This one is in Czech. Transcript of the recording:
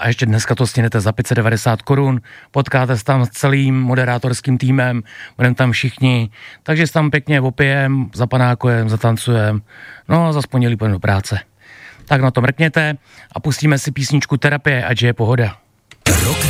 a ještě dneska to stihnete za 590 korun, potkáte se tam s celým moderátorským týmem, budeme tam všichni, takže se tam pěkně opijem, zapanákujeme, zatancujem, no a zas pondělí půjdeme do práce. Tak na to mrkněte a pustíme si písničku Terapie, ať je pohoda. Rok